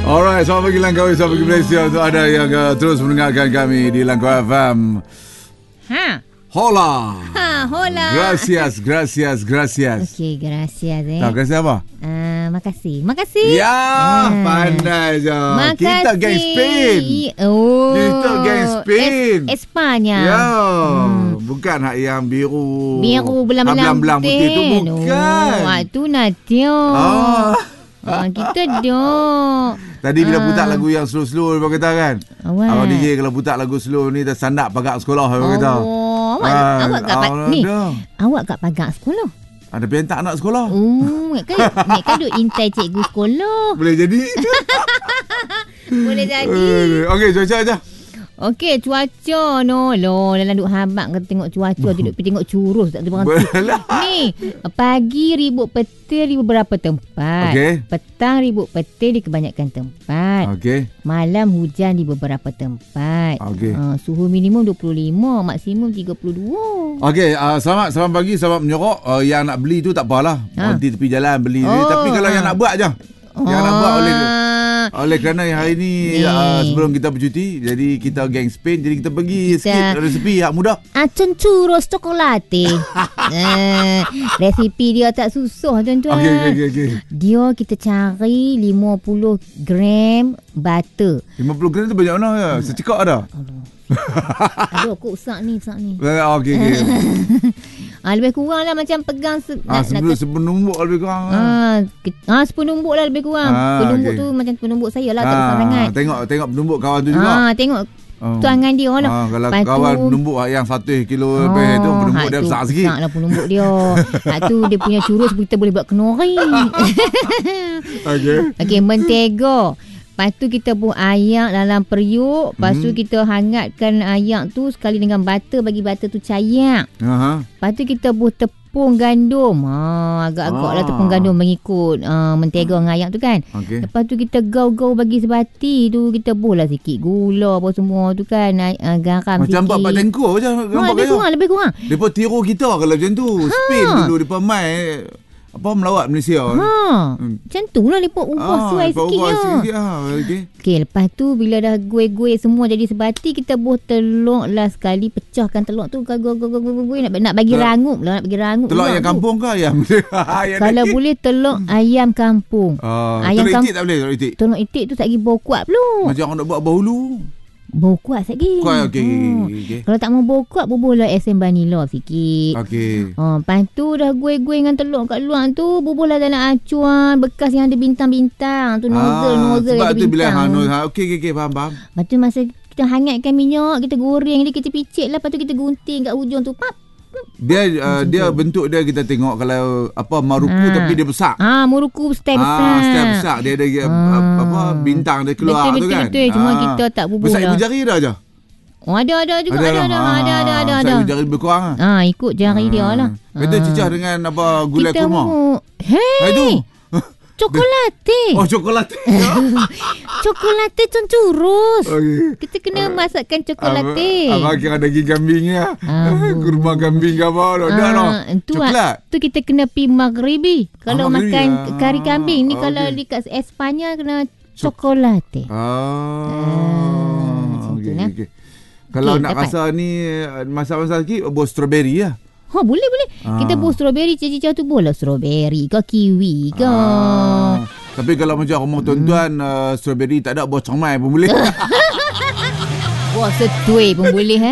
Alright, selamat pagi Langkawi, selamat pagi Malaysia. Untuk anda yang terus mendengarkan kami di Langkawi FM. Hola. Hola. Gracias. Okey, gracias Tak, gracias apa? Makasih. Ya, pandai je. Makasih. Kita geng Spain. Kita geng Spain. Espanya. Ya, bukan hak yang biru. Biru belang-belang putih tu bukan. Itu Nadia. Kita dok. Tadi bila putar lagu yang slow-slow dia kata kan. Abang DJ kalau putar lagu slow ni dah sandak pagak sekolah dia kata. Awak kat pagak sekolah. Ada pentak anak sekolah. Nek kan duk intai cikgu sekolah. Boleh jadi. Boleh jadi. Okey, cuaca aja. Okey, cuaca dalam duk habaq ke tengok cuaca, duduk pergi tengok curus tak berhenti. Ni, pagi ribut petir di beberapa tempat. Okay. Petang ribut petir di kebanyakan tempat. Okey. Malam hujan di beberapa tempat. Okey. Suhu minimum 25, maksimum 32. Okey, selamat pagi, selamat menyorok. Yang nak beli tu tak apalah. Berhenti tepi jalan beli. Tapi kalau yang nak buat je. Yang nak buat oleh kerana hari ni sebelum kita bercuti, jadi kita geng Spain, jadi kita pergi sikit resepi hak mudah. Churros cokolate. Resipi dia tak susah tuan-tuan. Okey. Dia kita cari 50 gram butter. 50 gram tu banyak mana ya? Secekak ada. Aduh, kok sak ni. Okey. Lebih kurang lah macam pegang sepenumbuk lebih kurang. Sepenumbuk lah lebih kurang. Penumbuk tu macam penumbuk saya lah, tak besar sangat. Tengok penumbuk kawan tu juga. Tengok tuangan dia lah. Kalau kawan penumbuk yang 1 kilo lebih tu, penumbuk dia besar sikit. Besar lah penumbuk dia. Tu dia punya churros kita boleh buat kenori. Okey, mentega. Lepas tu kita buh ayak dalam periuk. Lepas tu kita hangatkan ayak tu sekali dengan butter, bagi butter tu cayak. Lepas tu kita buh tepung gandum. Agak-agak lah tepung gandum mengikut mentega dengan ayak tu kan. Lepas tu kita gaul-gaul bagi sebati tu. Kita buh lah sikit gula apa semua tu kan. Garam macam sikit. Macam buat tengkur je. Lebih kurang. Mereka tiru kita kalau macam tu. Spain dulu mereka main melawat Malaysia. Macam tu lah lepas ubah suai sikit je. Okey, lepas tu bila dah gue semua jadi sebati, kita buh telur lah sekali, pecahkan telur tu nak bagi rangup lah, telur ayam kampung ke ayam? Kalau boleh telur ayam kampung. Telur itik tak boleh? Telur itik tu tak pergi bau kuat belum. Macam orang nak buat bahulu. Bau kuat sikit. Okey. Kalau tak mau bau kuat, bubuhlah esen vanila sikit. Okey. Lepas tu dah gue dengan telur kat luar tu, bubuhlah dalam acuan bekas yang ada bintang-bintang. Tu nozzle sebab ada tu bintang. Bila okey, faham. Lepas tu masa kita hangatkan minyak, kita goreng dia, kita picit lah. Lepas tu kita gunting kat ujung tu. Dia bentuk dia kita tengok kalau maruku tapi dia besar. Maruku stem besar. Stem besar. Dia ada bintang dia keluar tu kan. Betul. Cuma kita tak bubuh besar lah. Besar ibu jari dah je. Ada juga. Ada. Besar ibu jari lebih kurang. Ikut jari dia lah. Kita cicah dengan gulai kurma. Itu Cokolate. Cokolate. Cokolate churros. Okay. Kita kena masakkan cokolate. Abang kira daging kambing ya. Kurma kambing ke apa? Coklat. Tu kita kena pi maghribi. Kalau makan kari kambing ni, kalau di kat Espanya kena cokolate. Okey. Kalau nak rasa ni masak-masak sikit, buat strawberry lah. Boleh. Kita buat strawberry, cicah tu boleh strawberry ke kiwi ke. Tapi kalau macam rumah tuan-tuan, strawberry tak ada, buat comai pun boleh. Buat setui pun boleh.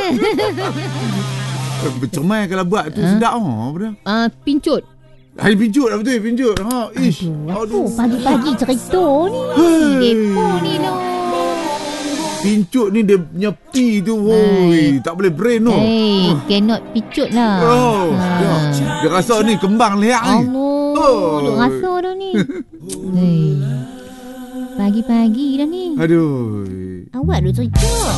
Comai kalau buat tu sedap. Pincut. Pincut lah betul, pincut. Aduh, pagi-pagi cerita ni. Depo ni lah. Pincut ni dia punya P tu tak boleh brain tu. Cannot pincut lah. Dia rasa ni kembang liak ni. Duk rasa dah ni. Pagi-pagi dah ni. Aduh. Awak duk cerita.